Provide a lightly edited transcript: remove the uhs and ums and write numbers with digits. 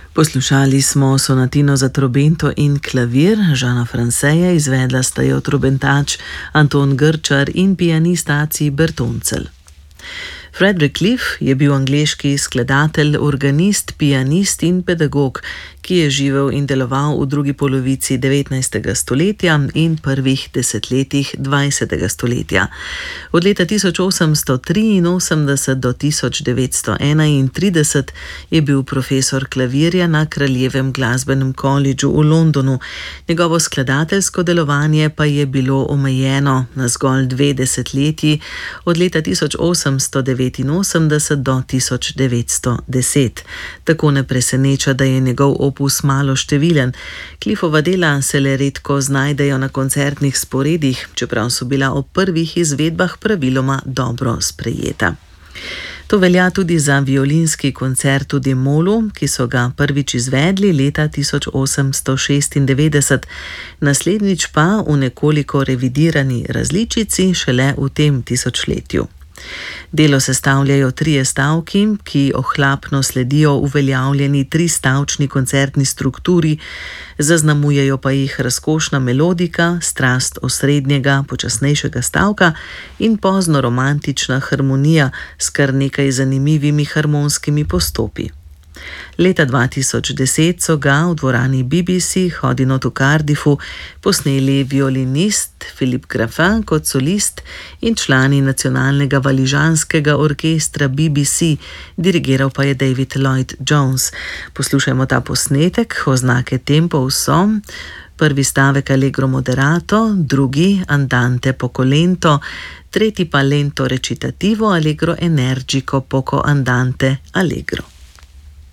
Poslušali smo sonatino za trobento in klavir Žana Franseja, izvedla sta jo trobentač Anton Grčar in pianist Aci Bertoncelj. Frederick Cliff je bil angleški skladatelj, organist, pianist in pedagog, ki je živel in deloval v drugi polovici 19. stoletja in prvih desetletjih 20. stoletja. Od leta 1883 do 1931 je bil profesor klavirja na Kraljevem glasbenem kolidžu v Londonu. Njegovo skladateljsko delovanje pa je bilo omejeno na zgolj 2 desetletji, od leta 1889 do 1910. Tako ne preseneča, da je njegov opus malo številen. Cliffova dela se le redko znajdejo na koncertnih sporedih, čeprav so bila ob prvih izvedbah praviloma dobro sprejeta. To velja tudi za violinski koncert v D-molu, ki so ga prvič izvedli leta 1896, naslednjič pa v nekoliko revidirani različici šele v tem tisočletju. Delo sestavljajo 3 stavki, ki ohlapno sledijo uveljavljeni 3-stavčni koncertni strukturi, zaznamujejo pa jih razkošna melodika, strast osrednjega, počasnejšega stavka in pozno romantična harmonija s kar nekaj zanimivimi harmonskimi postopi. Leta 2010 so ga v dvorani BBC Hodinot v Cardiffu posneli violinist Philippe Graffin kot solist in člani nacionalnega valižanskega orkestra BBC, dirigiral pa je David Lloyd Jones. Poslušajmo ta posnetek, oznake tempov so: prvi stavek allegro moderato, drugi andante poco lento, tretji pa lento recitativo allegro energico poco andante allegro.